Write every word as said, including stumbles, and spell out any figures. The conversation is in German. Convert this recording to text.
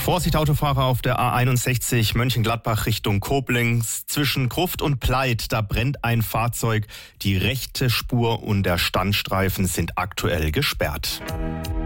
Vorsicht Autofahrer auf der A einundsechzig Mönchengladbach Richtung Koblenz. Zwischen Gruft und Pleit, da brennt ein Fahrzeug. Die rechte Spur und der Standstreifen sind aktuell gesperrt.